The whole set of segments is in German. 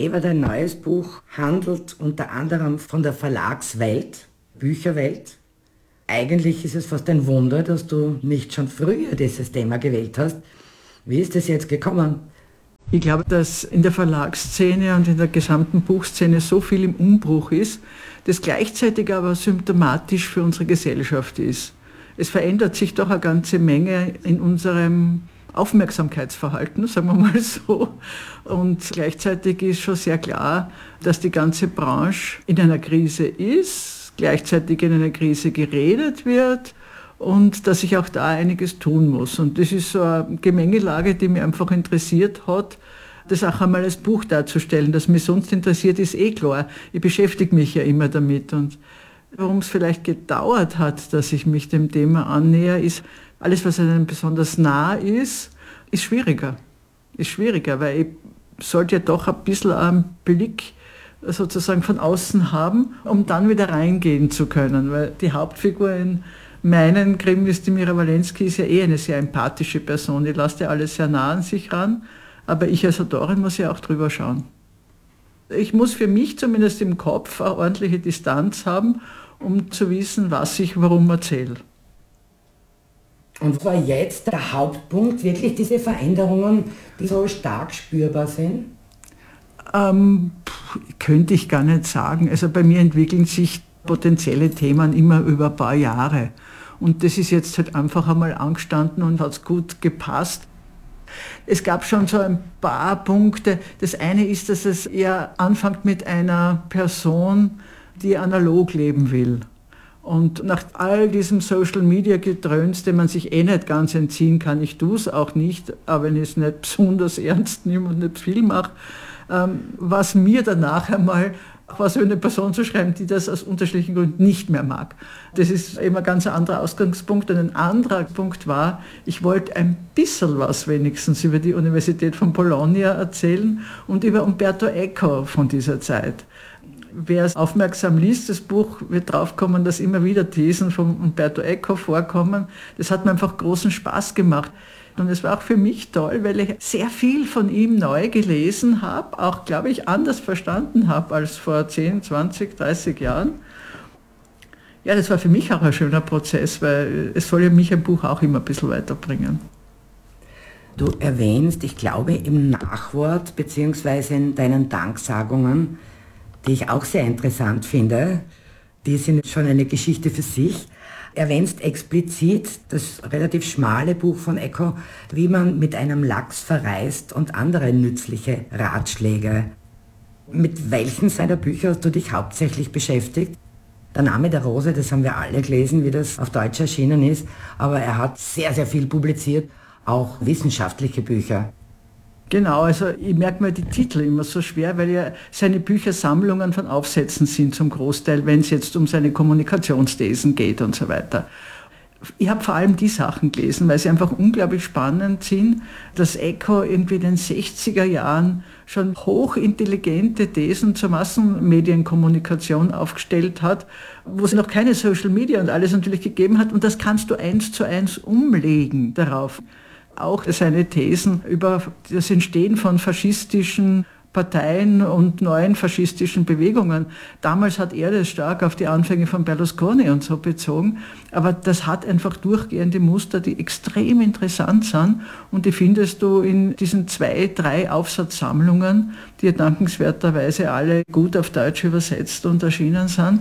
Eva, dein neues Buch handelt unter anderem von der Verlagswelt, Bücherwelt. Eigentlich ist es fast ein Wunder, dass du nicht schon früher dieses Thema gewählt hast. Wie ist es jetzt gekommen? Ich glaube, dass in der Verlagsszene und in der gesamten Buchszene so viel im Umbruch ist, das gleichzeitig aber symptomatisch für unsere Gesellschaft ist. Es verändert sich doch eine ganze Menge in unserem Aufmerksamkeitsverhalten, sagen wir mal so. Und gleichzeitig ist schon sehr klar, dass die ganze Branche in einer Krise ist, gleichzeitig in einer Krise geredet wird und dass sich auch da einiges tun muss. Und das ist so eine Gemengelage, die mich einfach interessiert hat, das auch einmal als Buch darzustellen. Dass mich sonst interessiert, ist klar. Ich beschäftige mich ja immer damit. Und warum es vielleicht gedauert hat, dass ich mich dem Thema annähere, ist, alles, was einem besonders nah ist schwieriger. Ist schwieriger, weil ich sollte ja doch ein bisschen einen Blick sozusagen von außen haben, um dann wieder reingehen zu können. Weil die Hauptfigur in meinen Krimis, die Mira Walensky, ist ja eine sehr empathische Person. Die lässt ja alles sehr nah an sich ran, aber ich als Autorin muss ja auch drüber schauen. Ich muss für mich zumindest im Kopf eine ordentliche Distanz haben, um zu wissen, was ich warum erzähle. Und was war jetzt der Hauptpunkt, wirklich diese Veränderungen, die so stark spürbar sind? Könnte ich gar nicht sagen. Also bei mir entwickeln sich potenzielle Themen immer über ein paar Jahre. Und das ist jetzt halt einfach einmal angestanden und hat gut gepasst. Es gab schon so ein paar Punkte. Das eine ist, dass es eher anfängt mit einer Person, die analog leben will. Und nach all diesem Social-Media-Gedröns, dem man sich nicht ganz entziehen kann, ich tue es auch nicht, aber wenn ich es nicht besonders ernst nehme und nicht viel mache, was mir danach einmal was über eine Person zu schreiben, die das aus unterschiedlichen Gründen nicht mehr mag. Das ist eben ein ganz anderer Ausgangspunkt. Und ein anderer Punkt war, ich wollte ein bisschen was wenigstens über die Universität von Bologna erzählen und über Umberto Eco von dieser Zeit. Wer es aufmerksam liest, das Buch, wird draufkommen, dass immer wieder Thesen von Umberto Eco vorkommen. Das hat mir einfach großen Spaß gemacht. Und es war auch für mich toll, weil ich sehr viel von ihm neu gelesen habe, auch, glaube ich, anders verstanden habe als vor 10, 20, 30 Jahren. Ja, das war für mich auch ein schöner Prozess, weil es soll ja mich ein Buch auch immer ein bisschen weiterbringen. Du erwähnst, ich glaube, im Nachwort bzw. in deinen Danksagungen, die ich auch sehr interessant finde, die sind schon eine Geschichte für sich, erwähnst explizit das relativ schmale Buch von Eco, wie man mit einem Lachs verreist und andere nützliche Ratschläge. Mit welchen seiner Bücher hast du dich hauptsächlich beschäftigt? Der Name der Rose, das haben wir alle gelesen, wie das auf Deutsch erschienen ist, aber er hat sehr, sehr viel publiziert, auch wissenschaftliche Bücher. Genau, also ich merke mir die Titel immer so schwer, weil ja seine Bücher Sammlungen von Aufsätzen sind zum Großteil, wenn es jetzt um seine Kommunikationsthesen geht und so weiter. Ich habe vor allem die Sachen gelesen, weil sie einfach unglaublich spannend sind, dass Eco irgendwie in den 60er Jahren schon hochintelligente Thesen zur Massenmedienkommunikation aufgestellt hat, wo es noch keine Social Media und alles natürlich gegeben hat, und das kannst du 1:1 umlegen darauf. Auch seine Thesen über das Entstehen von faschistischen Parteien und neuen faschistischen Bewegungen. Damals hat er das stark auf die Anfänge von Berlusconi und so bezogen, aber das hat einfach durchgehende Muster, die extrem interessant sind, und die findest du in diesen 2, 3 Aufsatzsammlungen, die dankenswerterweise alle gut auf Deutsch übersetzt und erschienen sind.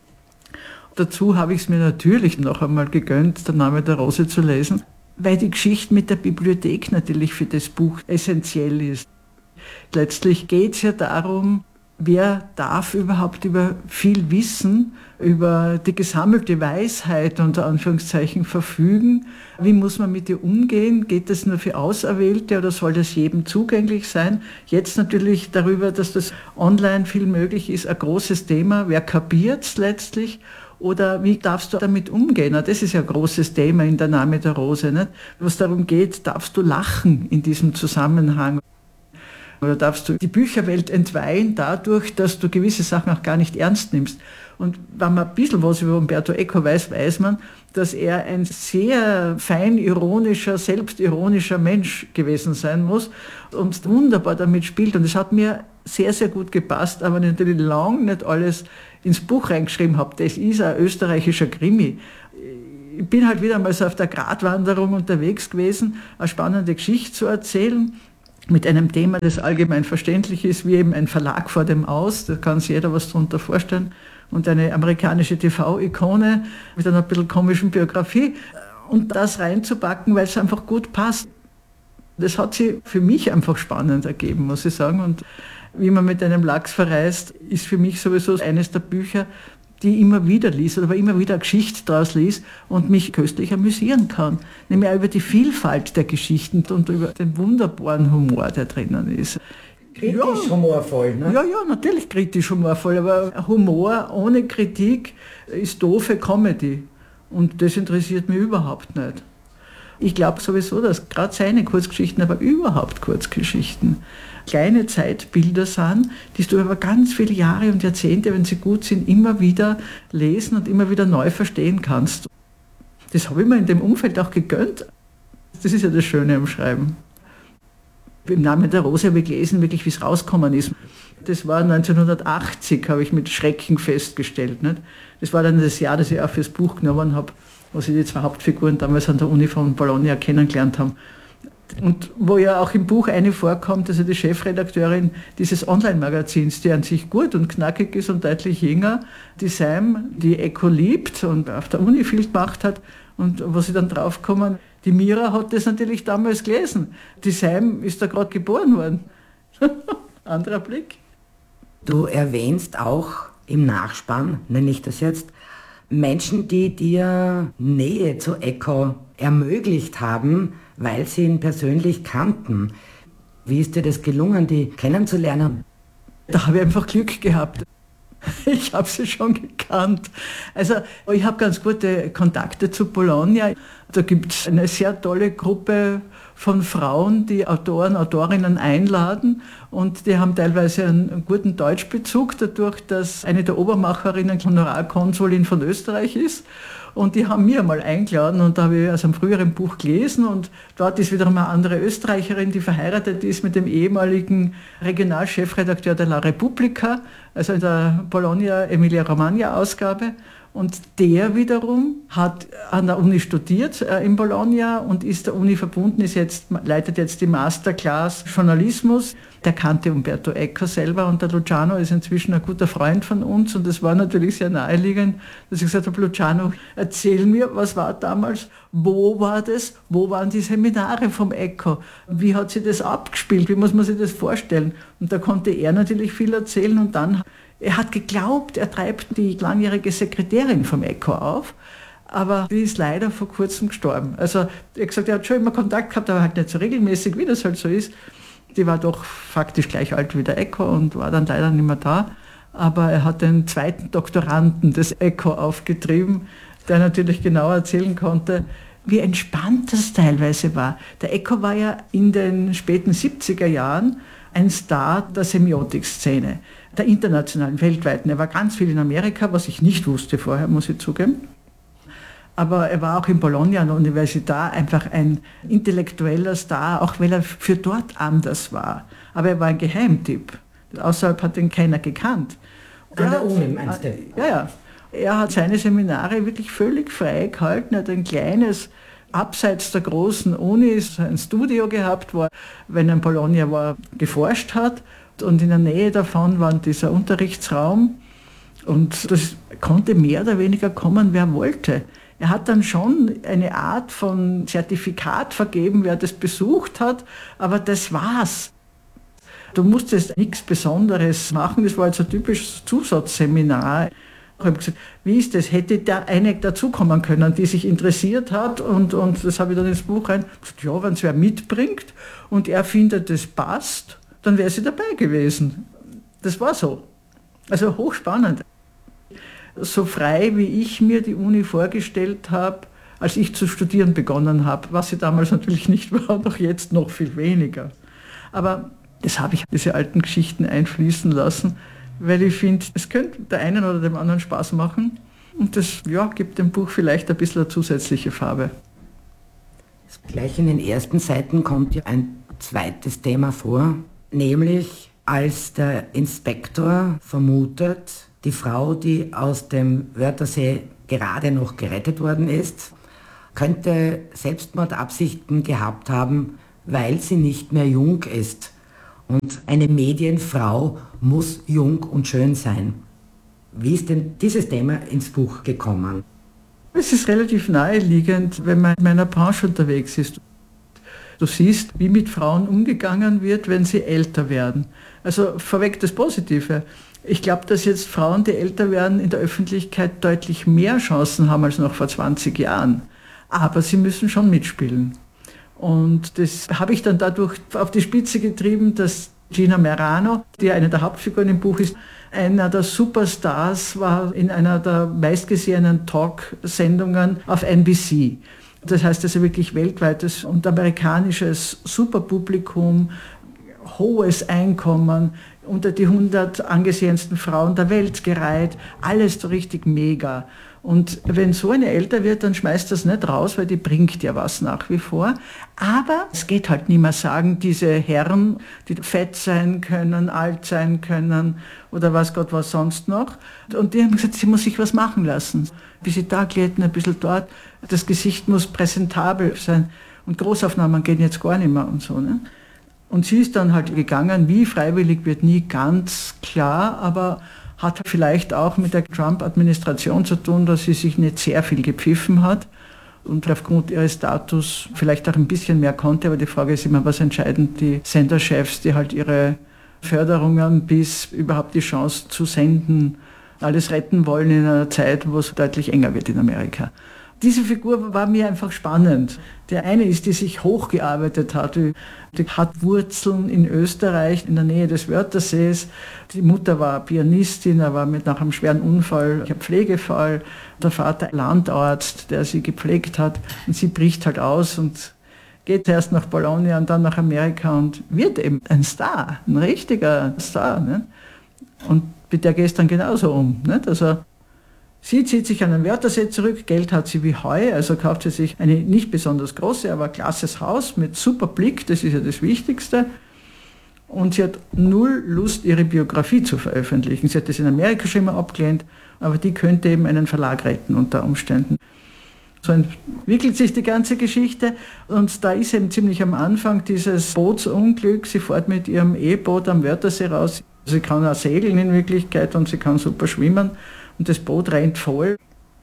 Dazu habe ich es mir natürlich noch einmal gegönnt, Der Name der Rose zu lesen, weil die Geschichte mit der Bibliothek natürlich für das Buch essentiell ist. Letztlich geht es ja darum, wer darf überhaupt über viel Wissen, über die gesammelte Weisheit unter Anführungszeichen verfügen. Wie muss man mit ihr umgehen? Geht das nur für Auserwählte oder soll das jedem zugänglich sein? Jetzt natürlich darüber, dass das online viel möglich ist, ein großes Thema. Wer kapiert es letztlich? Oder wie darfst du damit umgehen? Das ist ja ein großes Thema in Der Name der Rose, nicht? Was darum geht, darfst du lachen in diesem Zusammenhang? Oder darfst du die Bücherwelt entweihen dadurch, dass du gewisse Sachen auch gar nicht ernst nimmst. Und wenn man ein bisschen was über Umberto Eco weiß, weiß man, dass er ein sehr fein ironischer, selbstironischer Mensch gewesen sein muss und wunderbar damit spielt. Und es hat mir sehr, sehr gut gepasst, aber natürlich lange nicht alles ins Buch reingeschrieben habe. Das ist ein österreichischer Krimi. Ich bin halt wieder mal so auf der Gratwanderung unterwegs gewesen, eine spannende Geschichte zu erzählen, mit einem Thema, das allgemein verständlich ist, wie eben ein Verlag vor dem Aus, da kann sich jeder was darunter vorstellen, und eine amerikanische TV-Ikone mit einer ein bisschen komischen Biografie und das reinzupacken, weil es einfach gut passt. Das hat sich für mich einfach spannend ergeben, muss ich sagen. Und wie man mit einem Lachs verreist, ist für mich sowieso eines der Bücher, die ich immer wieder liest oder immer wieder eine Geschichte daraus liest und mich köstlich amüsieren kann. Nämlich auch über die Vielfalt der Geschichten und über den wunderbaren Humor, der drinnen ist. Kritisch humorvoll, ne? Ja, natürlich kritisch humorvoll, aber Humor ohne Kritik ist doofe Comedy. Und das interessiert mich überhaupt nicht. Ich glaube sowieso, dass gerade seine Kurzgeschichten, aber überhaupt Kurzgeschichten, kleine Zeitbilder sind, die du über ganz viele Jahre und Jahrzehnte, wenn sie gut sind, immer wieder lesen und immer wieder neu verstehen kannst. Das habe ich mir in dem Umfeld auch gegönnt. Das ist ja das Schöne am Schreiben. Im Namen der Rose habe ich gelesen, wirklich wie es rausgekommen ist. Das war 1980, habe ich mit Schrecken festgestellt. Nicht? Das war dann das Jahr, das ich auch fürs Buch genommen habe, wo sie die zwei Hauptfiguren damals an der Uni von Bologna kennengelernt haben. Und wo ja auch im Buch eine vorkommt, also die Chefredakteurin dieses Online-Magazins, die an sich gut und knackig ist und deutlich jünger, die Sam, die Eco liebt und auf der Uni viel gemacht hat, und wo sie dann draufkommen, die Mira hat das natürlich damals gelesen. Die Sam ist da gerade geboren worden. Anderer Blick. Du erwähnst auch im Nachspann, nenne ich das jetzt, Menschen, die dir Nähe zu Eco ermöglicht haben, weil sie ihn persönlich kannten. Wie ist dir das gelungen, die kennenzulernen? Da habe ich einfach Glück gehabt. Ich habe sie schon gekannt. Also ich habe ganz gute Kontakte zu Bologna. Da gibt es eine sehr tolle Gruppe von Frauen, die Autoren, Autorinnen einladen, und die haben teilweise einen guten Deutschbezug dadurch, dass eine der Obermacherinnen Honorarkonsulin von Österreich ist. Und die haben mir mal eingeladen, und da habe ich aus einem früheren Buch gelesen, und dort ist wiederum eine andere Österreicherin, die verheiratet ist mit dem ehemaligen Regionalchefredakteur der La Repubblica, also in der Bologna Emilia-Romagna Ausgabe. Und der wiederum hat an der Uni studiert in Bologna und ist der Uni verbunden, leitet jetzt die Masterclass Journalismus. Der kannte Umberto Eco selber, und der Luciano ist inzwischen ein guter Freund von uns, und es war natürlich sehr naheliegend, dass ich gesagt habe, Luciano, erzähl mir, was war damals, wo war das, wo waren die Seminare vom Eco, wie hat sich das abgespielt, wie muss man sich das vorstellen? Und da konnte er natürlich viel erzählen, und dann er hat geglaubt, er treibt die langjährige Sekretärin vom Eco auf, aber die ist leider vor kurzem gestorben. Also er hat gesagt, er hat schon immer Kontakt gehabt, aber halt nicht so regelmäßig, wie das halt so ist. Die war doch faktisch gleich alt wie der Eco und war dann leider nicht mehr da. Aber er hat den zweiten Doktoranden des Eco aufgetrieben, der natürlich genau erzählen konnte, wie entspannt das teilweise war. Der Eco war ja in den späten 70er Jahren ein Star der Semiotik-Szene, der internationalen, weltweiten. Er war ganz viel in Amerika, was ich nicht wusste vorher, muss ich zugeben. Aber er war auch in Bologna an der Universität einfach ein intellektueller Star, auch weil er für dort anders war. Aber er war ein Geheimtipp. Außerhalb hat ihn keiner gekannt. An der Uni, meinst du? Ja. Er hat seine Seminare wirklich völlig frei gehalten. Er hat ein kleines, abseits der großen Unis, ein Studio gehabt, wo er, wenn er in Bologna war, geforscht hat. Und in der Nähe davon war dieser Unterrichtsraum. Und das konnte mehr oder weniger kommen, wer wollte. Er hat dann schon eine Art von Zertifikat vergeben, wer das besucht hat, aber das war's. Du musstest nichts Besonderes machen, das war jetzt ein typisches Zusatzseminar. Ich habe gesagt, wie ist das? Hätte da eine dazukommen können, die sich interessiert hat, und das habe ich dann ins Buch rein. Gesagt, ja, wenn es wer mitbringt und er findet, das passt, dann wäre sie dabei gewesen. Das war so. Also hochspannend. So frei, wie ich mir die Uni vorgestellt habe, als ich zu studieren begonnen habe, was sie damals natürlich nicht war und auch jetzt noch viel weniger. Aber Das habe ich diese alten Geschichten einfließen lassen, weil ich finde, es könnte der einen oder dem anderen Spaß machen und das gibt dem Buch vielleicht ein bisschen eine zusätzliche Farbe. Gleich in den ersten Seiten kommt ja ein zweites Thema vor, nämlich als der Inspektor vermutet, die Frau, die aus dem Wörthersee gerade noch gerettet worden ist, könnte Selbstmordabsichten gehabt haben, weil sie nicht mehr jung ist. Und eine Medienfrau muss jung und schön sein. Wie ist denn dieses Thema ins Buch gekommen? Es ist relativ naheliegend, wenn man in meiner Branche unterwegs ist. Du siehst, wie mit Frauen umgegangen wird, wenn sie älter werden. Also vorweg das Positive. Ich glaube, dass jetzt Frauen, die älter werden, in der Öffentlichkeit deutlich mehr Chancen haben als noch vor 20 Jahren. Aber sie müssen schon mitspielen. Und das habe ich dann dadurch auf die Spitze getrieben, dass Gina Merano, die eine der Hauptfiguren im Buch ist, einer der Superstars war in einer der meistgesehenen Talksendungen auf NBC. Das heißt also wirklich weltweites und amerikanisches Superpublikum, hohes Einkommen, unter die 100 angesehensten Frauen der Welt gereiht, alles so richtig mega. Und wenn so eine älter wird, dann schmeißt das nicht raus, weil die bringt ja was nach wie vor. Aber es geht halt nicht mehr sagen, diese Herren, die fett sein können, alt sein können oder was Gott was sonst noch. Und die haben gesagt, sie muss sich was machen lassen. Ein bisschen da glätten, ein bisschen dort. Das Gesicht muss präsentabel sein. Und Großaufnahmen gehen jetzt gar nicht mehr und so. Ne? Und sie ist dann halt gegangen, wie freiwillig wird nie ganz klar, aber hat vielleicht auch mit der Trump-Administration zu tun, dass sie sich nicht sehr viel gepfiffen hat und aufgrund ihres Status vielleicht auch ein bisschen mehr konnte. Aber die Frage ist immer, was entscheiden die Senderchefs, die halt ihre Förderungen bis überhaupt die Chance zu senden, alles retten wollen in einer Zeit, wo es deutlich enger wird in Amerika. Diese Figur war mir einfach spannend. Der eine ist, die sich hochgearbeitet hat. Die hat Wurzeln in Österreich, in der Nähe des Wörthersees. Die Mutter war Pianistin, er war nach einem schweren Unfall, ein Pflegefall. Der Vater Landarzt, der sie gepflegt hat. Und sie bricht halt aus und geht erst nach Bologna und dann nach Amerika und wird eben ein Star, ein richtiger Star. Nicht? Und mit der geht es dann genauso um. Nicht? Also, sie zieht sich an den Wörthersee zurück, Geld hat sie wie Heu, also kauft sie sich eine nicht besonders große, aber klasses Haus mit super Blick, das ist ja das Wichtigste. Und sie hat null Lust, ihre Biografie zu veröffentlichen. Sie hat das in Amerika schon immer abgelehnt, aber die könnte eben einen Verlag retten unter Umständen. So entwickelt sich die ganze Geschichte und da ist eben ziemlich am Anfang dieses Bootsunglück. Sie fährt mit ihrem E-Boot am Wörthersee raus. Sie kann auch segeln in Wirklichkeit und sie kann super schwimmen. Und das Boot rennt voll.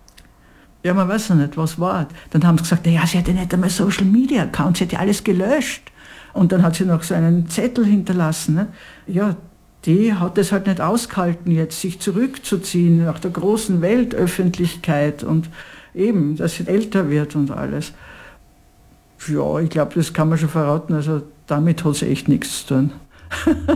Ja, man weiß ja nicht, was war. Dann haben sie gesagt, ja, sie hat ja nicht einmal Social Media Account, sie hat ja alles gelöscht. Und dann hat sie noch so einen Zettel hinterlassen. Ne? Ja, die hat es halt nicht ausgehalten, jetzt sich zurückzuziehen nach der großen Weltöffentlichkeit und eben, dass sie älter wird und alles. Ja, ich glaube, das kann man schon verraten, also damit hat sie echt nichts zu tun.